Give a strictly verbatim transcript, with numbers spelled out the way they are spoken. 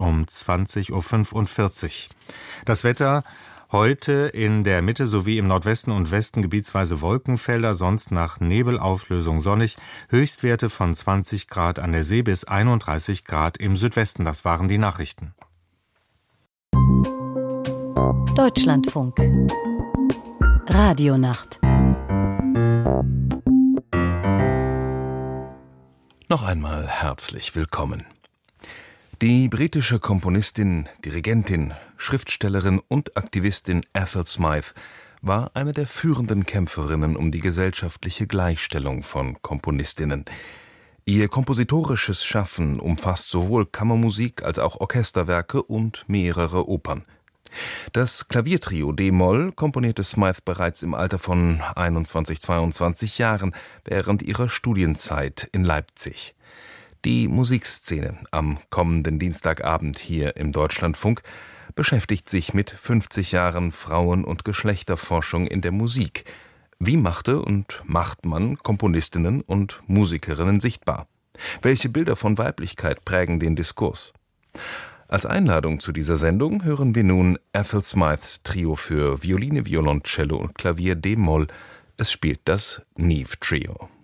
um zwanzig Uhr fünfundvierzig. Das Wetter heute in der Mitte sowie im Nordwesten und Westen gebietsweise Wolkenfelder, sonst nach Nebelauflösung sonnig. Höchstwerte von zwanzig Grad an der See bis einunddreißig Grad im Südwesten. Das waren die Nachrichten. Deutschlandfunk. Radionacht. Noch einmal herzlich willkommen. Die britische Komponistin, Dirigentin, Schriftstellerin und Aktivistin Ethel Smyth war eine der führenden Kämpferinnen um die gesellschaftliche Gleichstellung von Komponistinnen. Ihr kompositorisches Schaffen umfasst sowohl Kammermusik als auch Orchesterwerke und mehrere Opern. Das Klaviertrio D-Moll komponierte Smyth bereits im Alter von einundzwanzig, zweiundzwanzig Jahren während ihrer Studienzeit in Leipzig. Die Musikszene am kommenden Dienstagabend hier im Deutschlandfunk beschäftigt sich mit fünfzig Jahren Frauen- und Geschlechterforschung in der Musik. Wie machte und macht man Komponistinnen und Musikerinnen sichtbar? Welche Bilder von Weiblichkeit prägen den Diskurs? Als Einladung zu dieser Sendung hören wir nun Ethel Smyths Trio für Violine, Violoncello und Klavier D-Moll. Es spielt das Neve Trio.